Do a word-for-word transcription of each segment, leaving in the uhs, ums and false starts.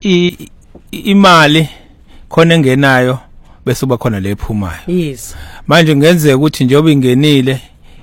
imali khona engenayo bese kuba khona lephumayo. Yes. Manje ngenzeka ukuthi njengoba ingenile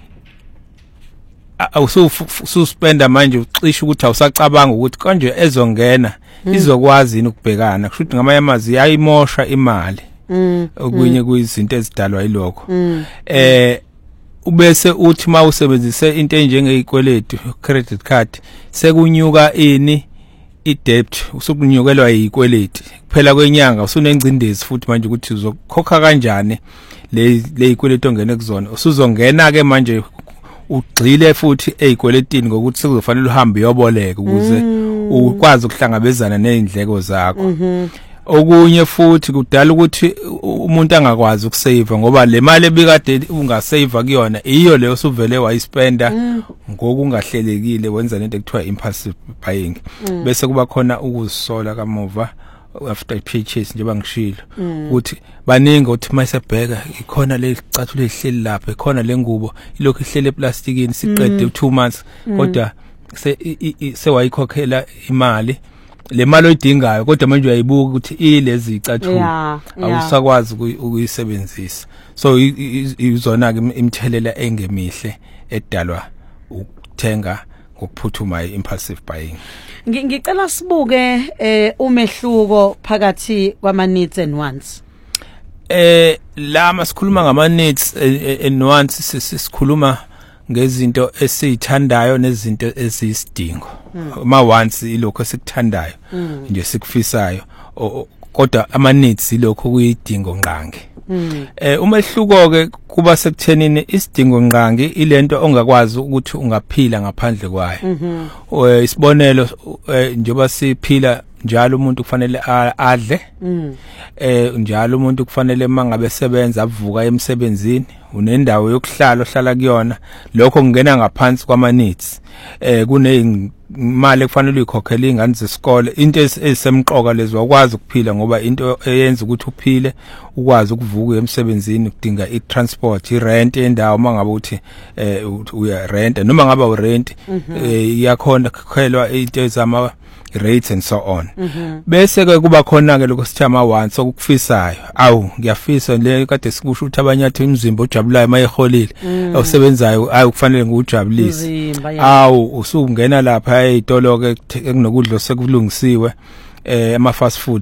awususpenda manje ucisha ukuthi awusacabanga ukuthi konje ezongena izokwazi yini ukubhekana kusho ukuthi ngamayamazi yayimosha imali okunye kuyizinto ezidalwa yilokho eh ubese uthi mawusebenzise into enjengezikweletu credit card sekunyuka ini idebt usukunyukelwa yikweleti kuphela kwenyanga usunengcindezi futhi manje ukuthi uzokhokha kanjani le lezikweletu ongene kuzona usuzongena ke manje ugcile futhi ezikweletini ngokuthi sekuzofanele uhambe uyoboleka ukuze ukwazi ukuhlangabezana nezindleko zakho. Okunye futhi kudala ukuthi umuntu angakwazi ukusave ngoba le mali ebikade ungasave kuyona iyo leyo usuvele wayispenda ngokungahlelekile wenza into ekuthiwa impulsive buying bese kuba khona ukuzisola kamuva after purchase njengoba ngishilo ukuthi baningi uthi mayisebheka ikhona le icathulo ehleli lapha ikhona lengubo ilokhu ihlele eplastikini siqede two months kodwa se sewayikhokhela imali le mali oyidingayo kodwa manje uyayibuka ukuthi ilezi icathulo awusakwazi ukuyisebenzisa so izona ke imthelela engemihle edalwa ukuthenga ngokuphuthuma impulsive buying. Ngicela sibuke eh umehluko phakathi kwama needs and wants. Eh la masikhuluma ngama needs and wants sisikhuluma ngezinto esizithandayo nezinto ezisidingo. Ma wants ilokho esikuthandayo nje sikufisayo kodwa ama needs ilokho kuyidingo ngqangi. Eh umehluko ke kuba sekuthenini isidingo ngqangi ilento ongakwazi ukuthi ungaphila ngaphandle kwayo. Isibonelo njengoba siphila njalo umuntu kufanele adle eh njalo umuntu kufanele mangabe sebenza avuka emsebenzini unendawo yokuhlala ohlala kuyona lokho kungena ngaphansi kwama needs eh kune imali kufanele uyikhokhele ingane zesikole into ezisemqoka lezo wakwazi ukuphila ngoba into eyenza ukuthi uphile ukwazi ukuvuka emsebenzini ukudinga i-transport i-rent endawo mangabe uthi eh uya rent noma ngaba u-rent iyakhona ukukhelwa into ezama rates and so on bese ke kuba khona ke lokho sithama wants okufisayo awu ngiyafisa le kade sikusho ukuthi abanyathi umzimba ojabulayo mayeholile awusebenzayo ayi kufanele ngujabulise awu usungena lapha ezitolo ke ekunokudlo sekulungisiwe eh ama fast food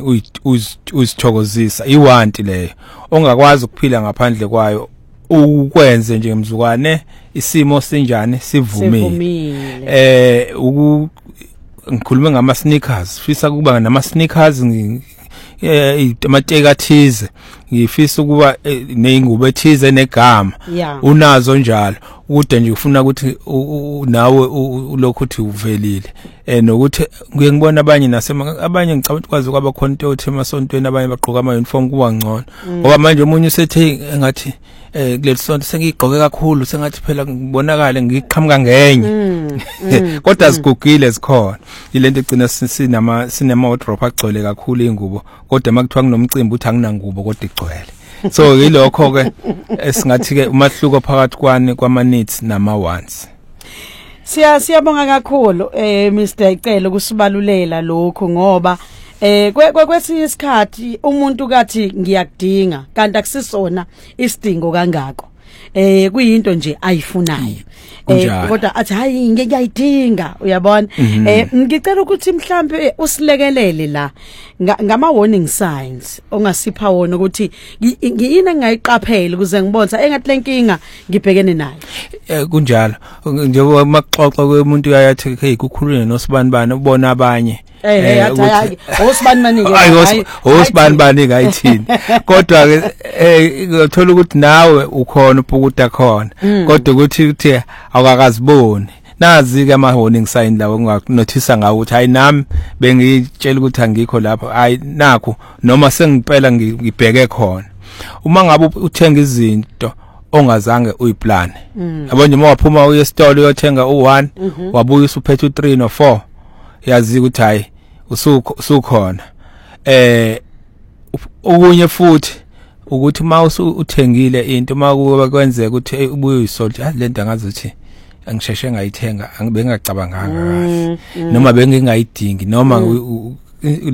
uzithokozisa iwanti leyo ongakwazi ukuphila ngaphandle kwayo ukwenze nje mzukwane isimo sinjani sivumile eh uku ngikhuluma ngama sneakers fisa kuba nama sneakers eh amateka thize ngifisa ukuba nezingubo ethize negama unazo njalo ukude nje ufuna ukuthi nawe ulokhu uthi uvelile eh nokuthi kuye ngibona abanye nasema abanye ngicabanga ukuthi kwazi kwaba khonto othi emasontweni abanye bagqoka ama uniform kuba ngcono ngoba manje umunye usethe engathi eh kuleli sonto sengigqoke kakhulu sengathi phela ngibonakala ngiqhamuka ngenye kodwa sigugile sikhona ilento egcina sinama sinema wardrobe agcwele kakhulu ingubo kodwa makuthiwa kunomcimbi uthi anginangubo kodwa igcwele so yilokho ke esingathi ke umahluko phakathi kwani kwama needs nama wants. Siya siyabonga kakhulu eh Mister Icelo kusibalulela lokho ngoba eh kwesinye isikhathi umuntu kathi ngiyakudinga kanti akusisona isidingo kangako eh kuyinto nje ayifunayo eh kodwa athi hayi ngiyayidinga uyabona eh ngicela ukuthi mhlambe usilekelele la ngama warning signs ongasipha wona ukuthi ngiyini engayiqaphela ukuze ngibonza engathi lenkinga ngibhekene nayo eh kunjalo njengoba maxoxa kwemuntu uyayathi hey kukhulune nosibani bani ubona abanye eh athi osibani manike hayi osibani bani ngayithini kodwa ke eh ngithola ukuthi nawe ukhona ubukuda khona kodwa ukuthi uthi awakaziboni nazi ke ama warning sign lawo nginothisa ngawo ukuthi hayi nami bengitshela ukuthi angikho lapha hayi nakho noma sengiphela ngibheke khona uma ngabe uthenga izinto ongazange uyiplan yabo nje mawaphuma uye store uyothenga u one wabuya usuphethe u three no four yazi ukuthi hayi usukhona eh okunye futhi ukuthi mawusu uthengile into makuba kwenzeka ukuthi ubuye uyisolti lento angazothi angisheshe ngayithenga angibengacabanganga kahle noma bengingayidingi noma